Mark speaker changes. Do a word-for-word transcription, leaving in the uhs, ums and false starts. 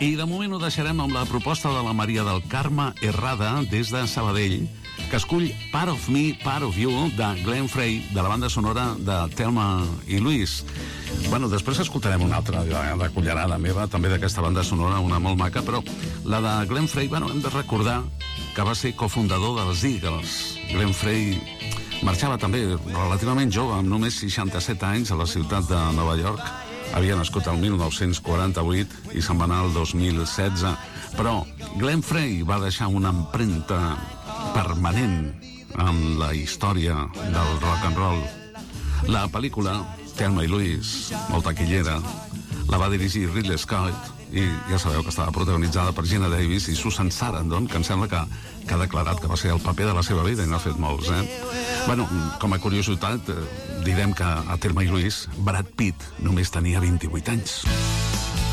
Speaker 1: I de moment ho deixarem amb la proposta de la Maria del Carme Herrada des de Sabadell, que escull Part of Me, Part of You, de Glenn Frey, de la banda sonora de Thelma i Louise. Bueno, després escoltarem una altra de, de cullerada meva, també d'aquesta banda sonora, una molt maca, però la de Glenn Frey, bueno, hem de recordar que va ser cofundador dels Eagles. Glenn Frey marxava també relativament jove, amb només seixanta-set anys, a la ciutat de Nova York. Havia nascut el mil nou-cents quaranta-vuit i se'n va anar el dos mil setze. Però Glenn Frey va deixar una empremta permanent en la història del rock and roll. La pel·lícula Thelma i Louise, molt taquillera, la va dirigir Ridley Scott i ja sabeu que estava protagonitzada per Geena Davis i Susan Sarandon, que em sembla que, que ha declarat que va ser el paper de la seva vida i n'ha fet molts, eh? Bueno, com a curiositat, eh, direm que a Thelma i Louise Brad Pitt només tenia vint-i-vuit anys.